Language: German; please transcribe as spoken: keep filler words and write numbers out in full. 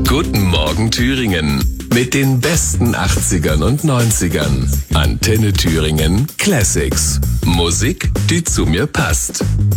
Guten Morgen Thüringen. Mit den besten achtzigern und neunzigern. Antenne Thüringen Classics. Musik, die zu mir passt.